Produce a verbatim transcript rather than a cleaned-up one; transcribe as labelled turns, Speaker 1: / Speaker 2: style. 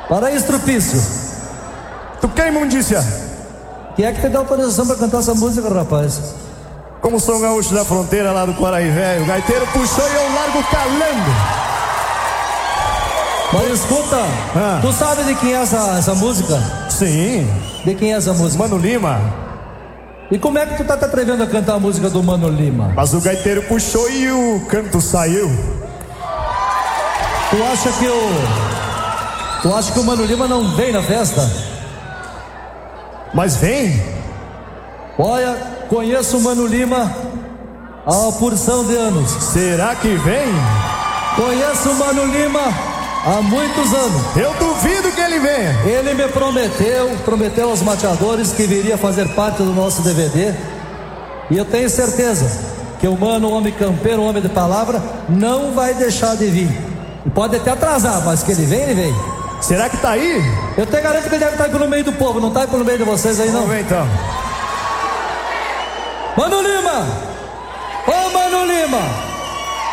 Speaker 1: Para estrupício.
Speaker 2: Tu quer imundícia?
Speaker 1: Quem é que te dá autorização pra cantar essa música, rapaz?
Speaker 2: Como sou gaúcho da fronteira lá do Quaraí Velho, o gaiteiro puxou e eu largo calando.
Speaker 1: Mas escuta,
Speaker 2: ah.
Speaker 1: tu sabe de quem é essa, essa música?
Speaker 2: Sim.
Speaker 1: De quem é essa música?
Speaker 2: Mano Lima.
Speaker 1: E como é que tu tá te atrevendo a cantar a música do Mano Lima?
Speaker 2: Mas o gaiteiro puxou e o canto saiu.
Speaker 1: Tu acha que o... Tu acha que o Mano Lima não vem na festa?
Speaker 2: Mas vem.
Speaker 1: Olha, conheço o Mano Lima há uma porção de anos.
Speaker 2: Será que vem?
Speaker 1: Conheço o Mano Lima há muitos anos.
Speaker 2: Eu duvido que ele venha.
Speaker 1: Ele me prometeu, prometeu aos mateadores que viria fazer parte do nosso D V D. E eu tenho certeza que o Mano, um homem campeiro, um homem de palavra, não vai deixar de vir. E pode até atrasar, mas que ele vem, ele vem.
Speaker 2: Será que tá aí?
Speaker 1: Eu te garanto que ele deve estar aí pelo meio do povo. Não tá aí pelo meio de vocês aí, não?
Speaker 2: Vamos ver então.
Speaker 1: Mano Lima! Ô Mano Lima!